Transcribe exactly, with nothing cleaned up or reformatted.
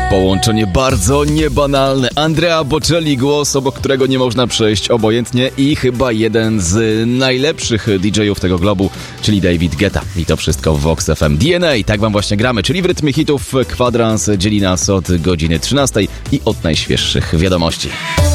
Połączenie bardzo niebanalne. Andrea Bocelli, głos, obok którego nie można przejść obojętnie, i chyba jeden z najlepszych didżejów tego globu, czyli David Guetta. I to wszystko w Vox F M. D N A, tak wam właśnie gramy, czyli w rytmie hitów. Kwadrans dzieli nas od godziny trzynastej i od najświeższych wiadomości.